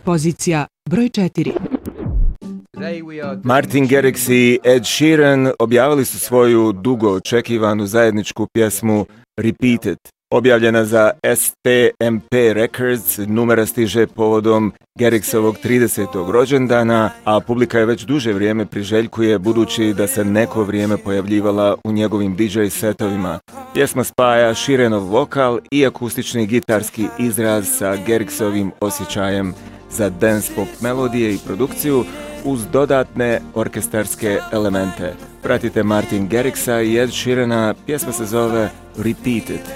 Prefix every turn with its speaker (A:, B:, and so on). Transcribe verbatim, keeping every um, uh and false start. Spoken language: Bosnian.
A: Pozicija broj četiri.
B: Martin Garrix i Ed Sheeran objavili su svoju dugo očekivanu zajedničku pjesmu Repeated. Objavljena za S T M P Records, numera stiže povodom Garrixovog tridesetog rođendana, a publika je već duže vrijeme priželjkuje budući da se neko vrijeme pojavljivala u njegovim D J setovima. Pjesma spaja Sheeranov vokal i akustični gitarski izraz sa Garrixovim osjećajem za dance pop melodije i produkciju uz dodatne orkestarske elemente. Pratite Martin Garrixa i Ed Sheerana, pjesma se zove Repeated.